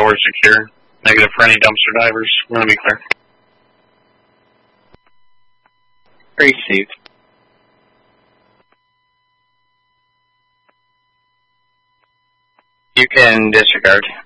door secure. Negative for any dumpster divers. We're going to be clear. Received. You can disregard.